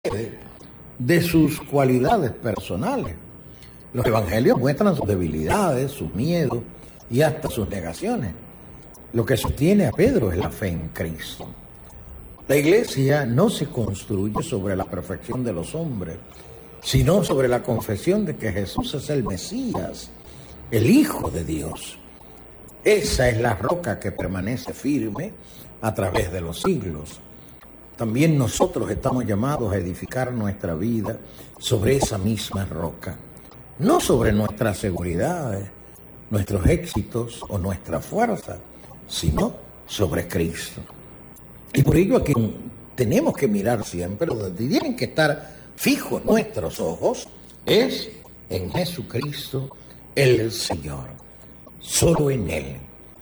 de sus cualidades personales. Los evangelios muestran sus debilidades, sus miedos y hasta sus negaciones. Lo que sostiene a Pedro es la fe en Cristo. La iglesia no se construye sobre la perfección de los hombres, sino sobre la confesión de que Jesús es el Mesías, el Hijo de Dios. Esa es la roca que permanece firme a través de los siglos. También nosotros estamos llamados a edificar nuestra vida sobre esa misma roca, no sobre nuestras seguridades, nuestros éxitos o nuestra fuerza, sino sobre Cristo. Y por ello aquí tenemos que mirar siempre, donde tienen que estar fijos nuestros ojos, es en Jesucristo el Señor, solo en Él.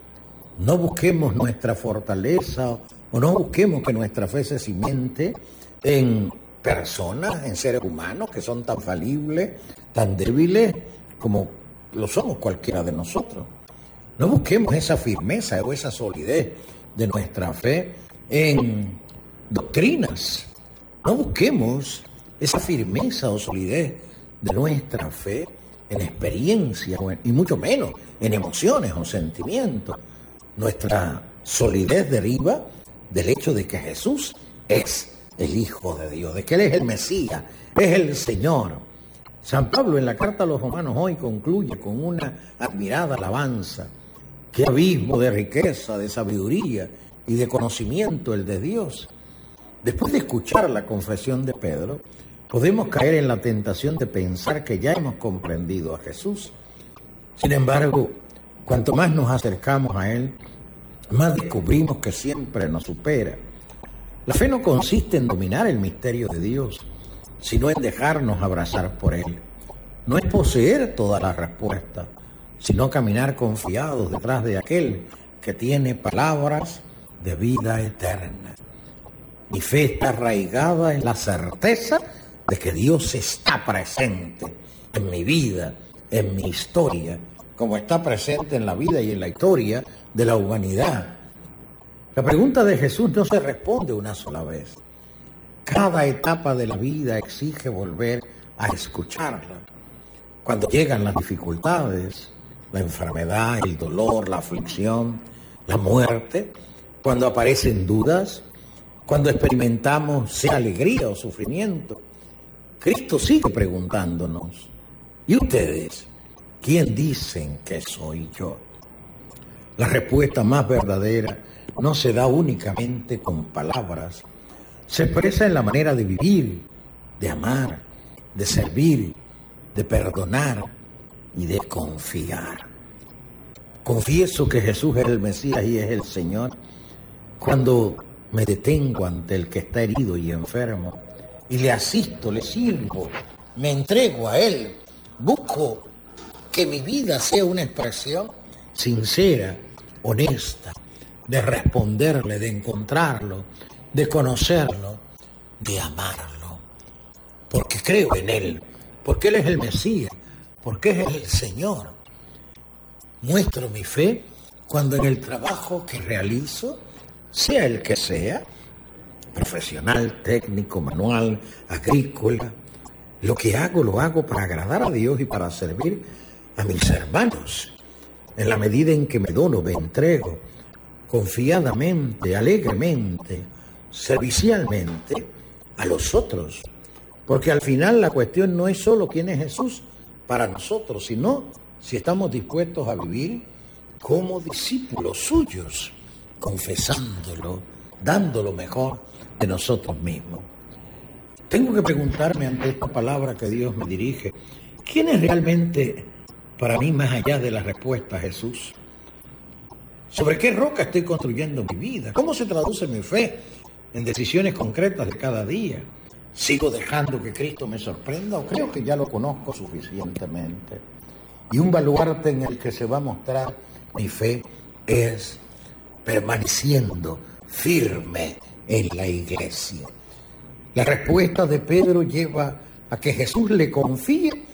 No busquemos nuestra fortaleza o no busquemos que nuestra fe se cimente en personas, en seres humanos que son tan falibles, tan débiles como lo somos cualquiera de nosotros. No busquemos esa firmeza o esa solidez de nuestra fe en doctrinas. No busquemos esa firmeza o solidez de nuestra fe en experiencia y mucho menos en emociones o sentimientos. Nuestra solidez deriva del hecho de que Jesús es el Hijo de Dios, de que Él es el Mesías, es el Señor. San Pablo en la carta a los Romanos hoy concluye con una admirada alabanza. Qué abismo de riqueza, de sabiduría y de conocimiento el de Dios. Después de escuchar la confesión de Pedro, podemos caer en la tentación de pensar que ya hemos comprendido a Jesús. Sin embargo, cuanto más nos acercamos a Él, más descubrimos que siempre nos supera. La fe no consiste en dominar el misterio de Dios, sino en dejarnos abrazar por Él. No es poseer todas las respuestas, sino caminar confiados detrás de aquel que tiene palabras de vida eterna. Mi fe está arraigada en la certeza de que Dios está presente en mi vida, en mi historia, como está presente en la vida y en la historia de la humanidad. La pregunta de Jesús no se responde una sola vez. Cada etapa de la vida exige volver a escucharla. Cuando llegan las dificultades, la enfermedad, el dolor, la aflicción, la muerte, cuando aparecen dudas, cuando experimentamos sea alegría o sufrimiento, Cristo sigue preguntándonos: ¿y ustedes? ¿Quién dicen que soy yo? La respuesta más verdadera no se da únicamente con palabras, se expresa en la manera de vivir, de amar, de servir, de perdonar y de confiar. Confieso que Jesús es el Mesías y es el Señor cuando me detengo ante el que está herido y enfermo y le asisto, le sirvo, me entrego a Él, busco que mi vida sea una expresión sincera, honesta, de responderle, de encontrarlo, de conocerlo, de amarlo, porque creo en Él, porque Él es el Mesías, porque es el Señor. Muestro mi fe cuando en el trabajo que realizo, sea el que sea, profesional, técnico, manual, agrícola, lo que hago lo hago para agradar a Dios y para servir a mis hermanos. En la medida en que me dono, me entrego, confiadamente, alegremente, servicialmente a los otros. Porque al final la cuestión no es solo quién es Jesús para nosotros, sino si estamos dispuestos a vivir como discípulos suyos, confesándolo, dando lo mejor de nosotros mismos. Tengo que preguntarme ante esta palabra que Dios me dirige, ¿quién es realmente para mí más allá de la respuesta a Jesús? ¿Sobre qué roca estoy construyendo mi vida? ¿Cómo se traduce mi fe en decisiones concretas de cada día? ¿Sigo dejando que Cristo me sorprenda o creo que ya lo conozco suficientemente? Y un baluarte en el que se va a mostrar mi fe es permaneciendo firme en la iglesia. La respuesta de Pedro lleva a que Jesús le confíe